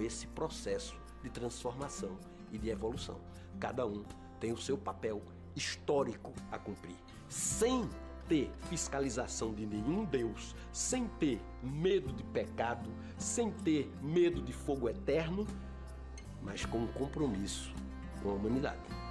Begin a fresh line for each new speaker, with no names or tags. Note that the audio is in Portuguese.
esse processo de transformação e de evolução. Cada um tem o seu papel histórico a cumprir, sem ter fiscalização de nenhum Deus, sem ter medo de pecado, sem ter medo de fogo eterno, mas com um compromisso com a humanidade.